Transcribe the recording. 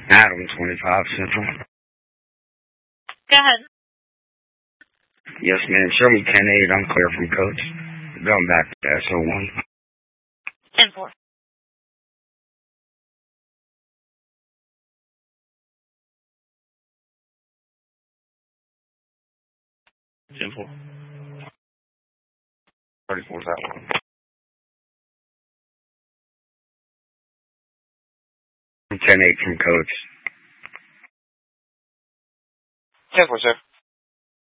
Adam, 25 Central. Go ahead. Yes, ma'am. Show me 10-8. I'm clear from coach. Going back to SO1. 10-4. Simple. 34's that one. 10-8 from coach. 10-4, sir.